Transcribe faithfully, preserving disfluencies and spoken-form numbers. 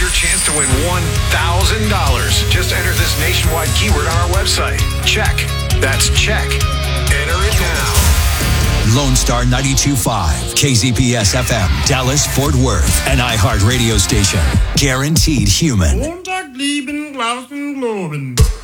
your chance to win one thousand dollars. Just enter this nationwide keyword on our website. Check. That's check. Enter it now. Lone Star ninety-two point five, K Z P S F M, Dallas, Fort Worth, an iHeart radio station. Guaranteed human. Montag, lieben, Glauben, Globen.